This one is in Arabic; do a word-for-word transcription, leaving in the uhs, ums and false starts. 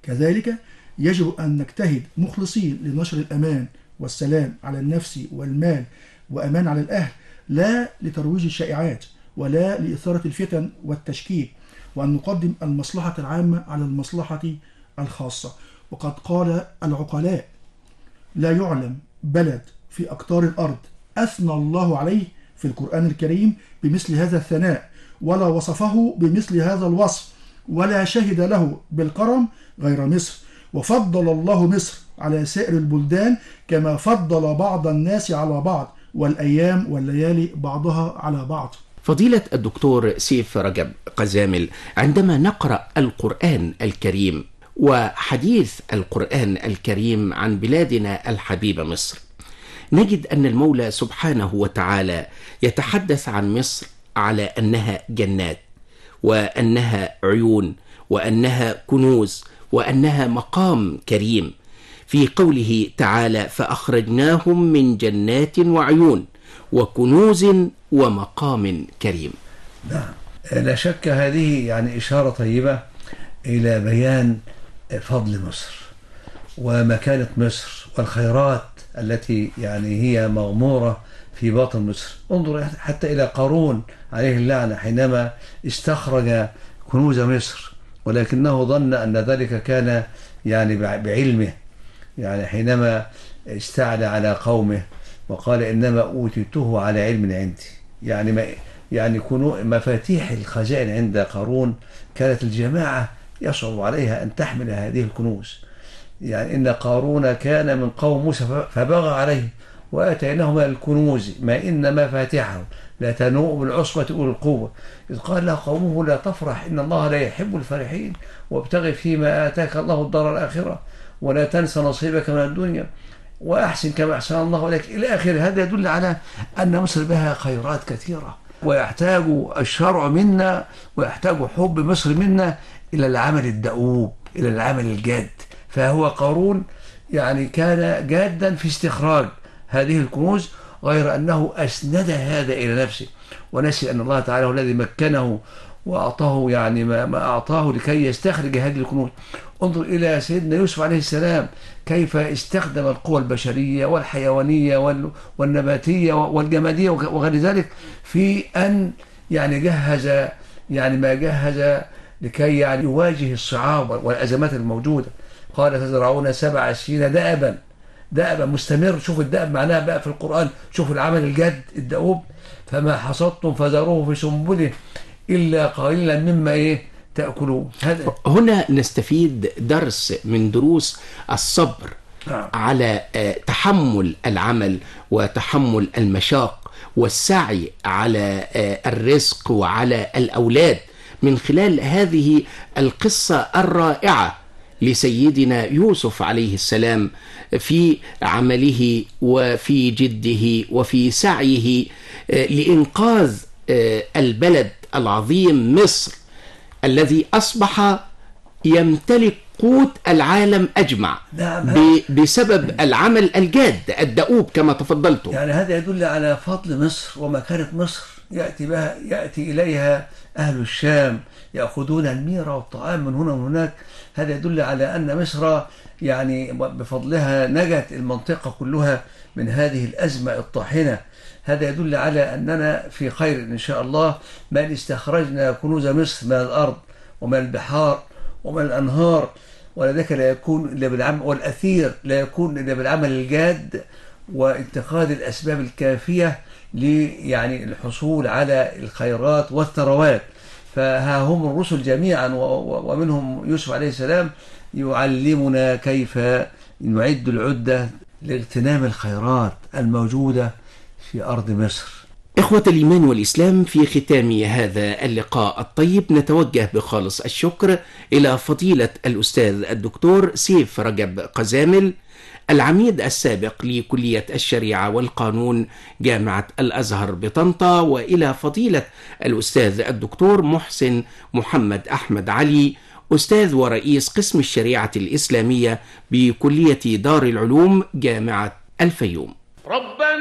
كذلك يجب أن نجتهد مخلصين لنشر الأمان والسلام على النفس والمال وأمان على الأهل، لا لترويج الشائعات ولا لإثارة الفتن والتشكيك، وأن نقدم المصلحة العامة على المصلحة الخاصة. وقد قال العقلاء: لا يعلم بلد في أقطار الأرض أثنى الله عليه في القرآن الكريم بمثل هذا الثناء، ولا وصفه بمثل هذا الوصف، ولا شهد له بالكرم غير مصر. وفضل الله مصر على سائر البلدان كما فضل بعض الناس على بعض، والأيام والليالي بعضها على بعض. فضيلة الدكتور سيف رجب قزامل، عندما نقرأ القرآن الكريم وحديث القرآن الكريم عن بلادنا الحبيبة مصر، نجد أن المولى سبحانه وتعالى يتحدث عن مصر على أنها جنات، وأنها عيون، وأنها كنوز، وأنها مقام كريم، في قوله تعالى: فأخرجناهم من جنات وعيون وكنوز ومقام كريم. نعم، لا شك هذه يعني إشارة طيبة إلى بيان فضل مصر ومكانة مصر والخيرات التي يعني هي مغمورة في باطن مصر. انظر حتى إلى قارون عليه اللعنة حينما استخرج كنوز مصر، ولكنه ظن أن ذلك كان يعني بعلمه، يعني حينما استعلى على قومه وقال إنما أوتيته على علم عندي، يعني ما يعني كنوا مفاتيح الخزائن عند قارون كانت الجماعة يصعب عليها أن تحمل هذه الكنوز. يعني إن قارون كان من قوم موسى فبغى عليه وآتيناه من الكنوز ما إن مفاتيحه لا تنوء بالعصبة أولي القوة، إذ قال له قومه: لا تفرح إن الله لا يحب الفرحين، وابتغ فيما آتاك الله الدار الآخرة ولا تنس نصيبك من الدنيا وأحسن كما أحسن الله إليك، إلى آخره. هذا يدل على أن مصر بها خيرات كثيرة، ويحتاج الشرع منا ويحتاج حب مصر منا إلى العمل الدؤوب، إلى العمل الجاد. فهو قارون يعني كان جادا في استخراج هذه الكنوز، غير أنه أسند هذا إلى نفسه ونسي أن الله تعالى هو الذي مكنه وأعطاه يعني ما, ما أعطاه لكي يستخرج هذه الكنوز. انظر إلى سيدنا يوسف عليه السلام كيف استخدم القوى البشرية والحيوانية والنباتية والجمادية وغير ذلك في أن يعني جهز يعني ما جهز لكي يعني يواجه الصعاب والأزمات الموجودة. قال: تزرعون سبع سنين دأبا، دأبا مستمر. شوف الدأب معناها بقى في القرآن، شوف العمل الجاد الدؤوب. فما حصدتم فذروه في سنبله إلا قليلا مما إيه تأكلون. هذا هنا نستفيد درس من دروس الصبر نعم. على تحمل العمل وتحمل المشاق والسعي على الرزق وعلى الأولاد من خلال هذه القصة الرائعة لسيدنا يوسف عليه السلام في عمله وفي جده وفي سعيه لإنقاذ البلد العظيم مصر الذي أصبح يمتلك قوت العالم أجمع بسبب العمل الجاد الدؤوب كما تفضلتم. يعني هذا يدل على فضل مصر ومكانة مصر. يأتي بها يأتي إليها أهل الشام يأخذون الميرة والطعام من هنا ومن هناك. هذا يدل على أن مصر يعني بفضلها نجت المنطقة كلها من هذه الأزمة الطاحنة. هذا يدل على أننا في خير إن شاء الله، ما استخرجنا كنوز مصر من الأرض ومن البحار ومن الأنهار، ولذلك لا يكون إلا بالعمل، والأثير لا يكون إلا بالعمل الجاد واتخاذ الأسباب الكافية لي يعني الحصول على الخيرات والثروات. فها هم الرسل جميعا ومنهم يوسف عليه السلام يعلمنا كيف نعد العدة لاغتنام الخيرات الموجودة في أرض مصر. إخوة الإيمان والإسلام، في ختام هذا اللقاء الطيب نتوجه بخالص الشكر إلى فضيلة الأستاذ الدكتور سيف رجب قزامل، العميد السابق لكلية الشريعة والقانون جامعة الأزهر بطنطا، وإلى فضيلة الأستاذ الدكتور محسن محمد أحمد علي، أستاذ ورئيس قسم الشريعة الإسلامية بكلية دار العلوم جامعة الفيوم. ربنا